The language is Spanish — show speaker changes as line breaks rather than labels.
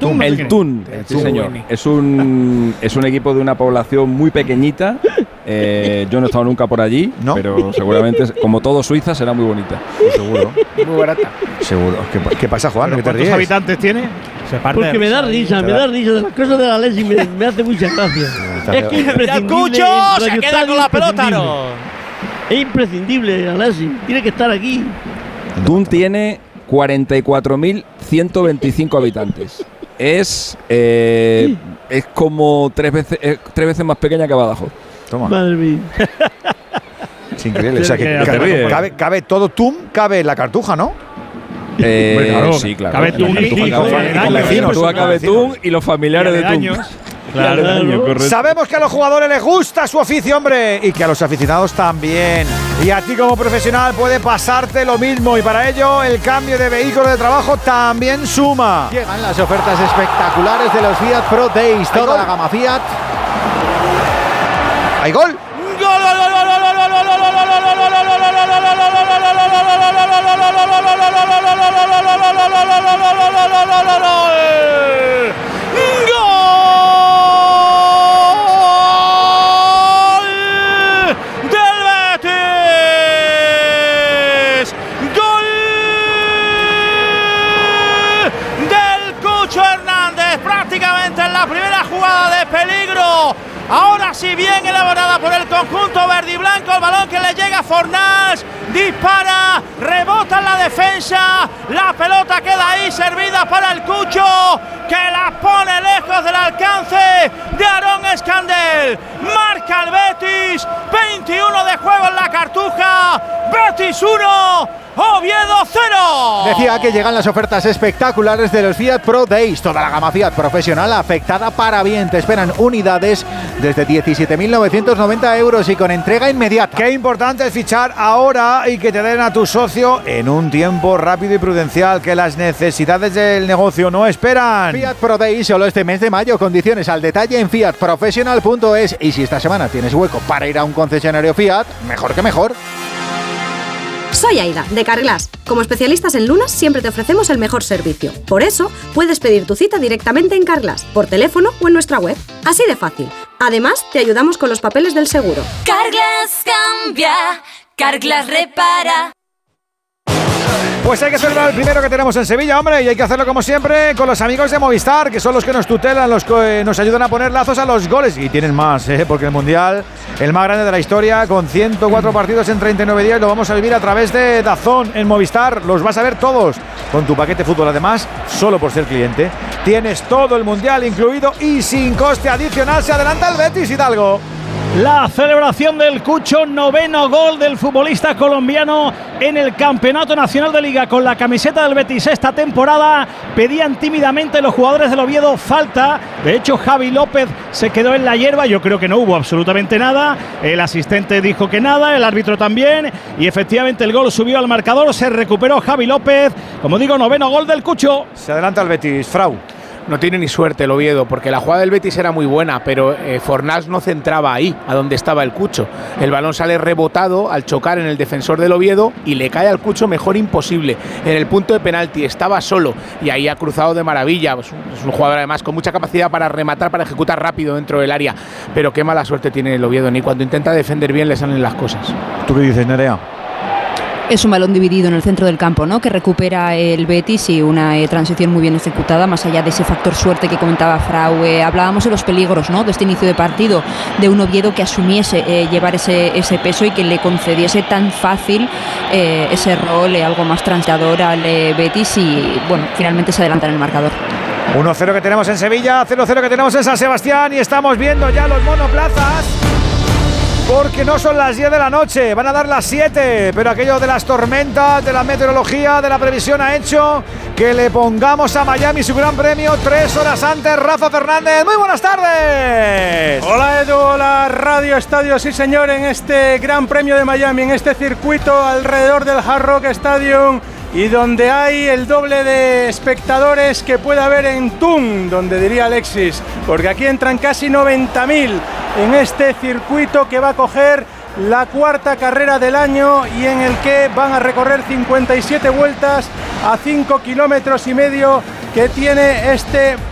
Thun.
El Thun, sí señor. Es un equipo de una población muy pequeñita. Yo no he estado nunca por allí, pero seguramente, como todo Suiza, será muy bonita.
Seguro.
Muy barata.
Seguro. ¿Qué pasa, Juan? ¿Qué te
¿Cuántos
ríes?
habitantes tiene?
Porque me da risa de las cosas de la Lesi, me hace mucha gracia. Es que
¡El Cucho se queda con la pelota, ¿no?
Es imprescindible, Alessi. Tiene que estar aquí.
Thun tiene 44.125 habitantes. Es como tres veces más pequeña que Badajoz.
Toma.
Madre mía.
Es increíble. O sea, que cabe todo Thun, cabe la Cartuja, ¿no?
Claro,
sí, claro.
Cabe Thun
cabe Thun y los familiares de Thun. Claro, correcto.
Sabemos que a los jugadores les gusta su oficio, hombre, y que a los aficionados también. Y a ti como profesional puede pasarte lo mismo, y para ello el cambio de vehículo de trabajo también suma.
Llegan las ofertas espectaculares de los Fiat Pro Days, toda la gama Fiat.
¿Hay gol?
En la primera jugada de peligro, ahora sí bien elaborada por el conjunto verde y blanco, el balón que le llega a Fornals, dispara, rebota en la defensa, la pelota queda ahí servida para el Cucho, que la pone lejos del alcance de Aarón Escandel. Marca el Betis, 21 de juego en la Cartuja, Betis 1, Oviedo 0.
Decía que llegan las ofertas espectaculares de los Fiat Pro Days, toda la gama Fiat profesional afectada para bien. Te esperan unidades desde 17.990 euros y con entrega inmediata.
Qué importante es fichar ahora y que te den a tu socio en un tiempo rápido y prudencial, que las necesidades del negocio no esperan.
Fiat Pro Days solo este mes de mayo, condiciones al detalle en fiatprofessional.es. Y si esta semana tienes hueco para ir a un concesionario Fiat, mejor que mejor.
Soy Aida, de Carglass. Como especialistas en lunas, siempre te ofrecemos el mejor servicio. Por eso, puedes pedir tu cita directamente en Carglass, por teléfono o en nuestra web. Así de fácil. Además, te ayudamos con los papeles del seguro.
Carglass cambia, Carglass repara.
Pues hay que celebrar el primero que tenemos en Sevilla, hombre, y hay que hacerlo como siempre con los amigos de Movistar, que son los que nos tutelan, los que nos ayudan a poner lazos a los goles. Y tienen más, porque el Mundial, el más grande de la historia, con 104 partidos en 39 días, lo vamos a vivir a través de DAZN en Movistar. Los vas a ver todos con tu paquete fútbol. Además, solo por ser cliente, tienes todo el Mundial incluido y sin coste adicional. Se adelanta el Betis, Hidalgo.
La celebración del Cucho, 9º gol del futbolista colombiano en el Campeonato Nacional de Liga con la camiseta del Betis esta temporada. Pedían tímidamente los jugadores del Oviedo falta. De hecho, Javi López se quedó en la hierba. Yo creo que no hubo absolutamente nada. El asistente dijo que nada, el árbitro también. Y efectivamente el gol subió al marcador. Se recuperó Javi López. Como digo, 9º gol del Cucho.
Se adelanta el Betis, Frau.
No tiene ni suerte el Oviedo, porque la jugada del Betis era muy buena, pero Fornals no centraba ahí, a donde estaba el Cucho. El balón sale rebotado al chocar en el defensor del Oviedo y le cae al Cucho mejor imposible. En el punto de penalti estaba solo y ahí ha cruzado de maravilla. Es un jugador además con mucha capacidad para rematar, para ejecutar rápido dentro del área. Pero qué mala suerte tiene el Oviedo, ni cuando intenta defender bien le salen las cosas.
¿Tú qué dices, Nerea?
Es un balón dividido en el centro del campo, ¿no?, que recupera el Betis, y una transición muy bien ejecutada, más allá de ese factor suerte que comentaba Frau. Hablábamos de los peligros, ¿no?, de este inicio de partido, de un Oviedo que asumiese llevar ese peso y que le concediese tan fácil ese rol, algo más translador al Betis, y bueno, finalmente se adelanta en el marcador.
1-0 que tenemos en Sevilla, 0-0 que tenemos en San Sebastián, y estamos viendo ya los monoplazas. Porque no son las 10 de la noche, van a dar las 7, pero aquello de las tormentas, de la meteorología, de la previsión ha hecho que le pongamos a Miami su gran premio 3 horas antes. Rafa Fernández, muy buenas tardes.
Hola Edu, hola Radio Estadio, sí señor, en este gran premio de Miami, en este circuito alrededor del Hard Rock Stadium, y donde hay el doble de espectadores que puede haber en Thun, donde diría Alexis, porque aquí entran casi 90.000 en este circuito que va a coger la cuarta carrera del año y en el que van a recorrer 57 vueltas a 5,5 kilómetros que tiene este